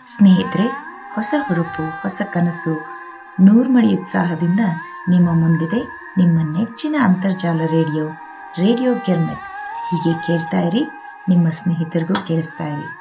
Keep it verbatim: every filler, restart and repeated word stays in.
ಸ್ನೇಹಿತರೆ, ಹೊಸ ಹುರುಪು, ಹೊಸ ಕನಸು, ನೂರ್ಮಡಿ ಉತ್ಸಾಹದಿಂದ ನಿಮ್ಮ ಮುಂದಿದೆ ನಿಮ್ಮ ನೆಚ್ಚಿನ ಅಂತರ್ಜಾಲ ರೇಡಿಯೋ ರೇಡಿಯೋ ಗಿರ್ಮಿಟ್. ಹೀಗೆ ಕೇಳ್ತಾ ಇರಿ, ನಿಮ್ಮ ಸ್ನೇಹಿತರಿಗೂ ಕೇಳಿಸ್ತಾ ಇರಿ.